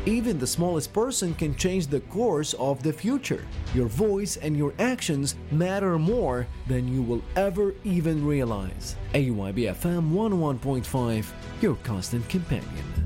Even the smallest person can change the course of the future. Your voice and your actions matter more than you will ever even realize. AYB FM 101.5, your constant companion.